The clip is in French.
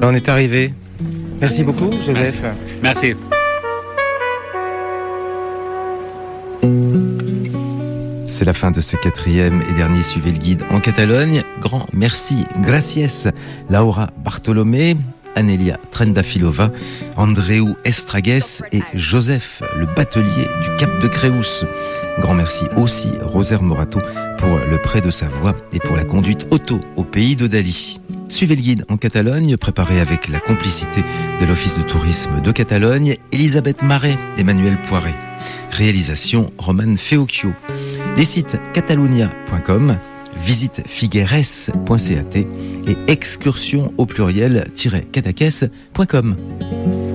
On est arrivé. Merci beaucoup, Joseph. Merci. C'est la fin de ce 4e et dernier Suivez le guide en Catalogne. Grand merci, gracias, Laura Bartolomé, Anelia Trendafilova, Andreu Estragues et Joseph, le batelier du Cap de Créous. Grand merci aussi, Rosaire Morato, pour le prêt de sa voix et pour la conduite auto au pays de Dali. Suivez le guide en Catalogne, préparé avec la complicité de l'Office de tourisme de Catalogne, Elisabeth Marais, Emmanuel Poiret. Réalisation, Roman Feocchio. Les sites catalunya.com, visite figueres.cat et excursion au pluriel-cadaqués.com.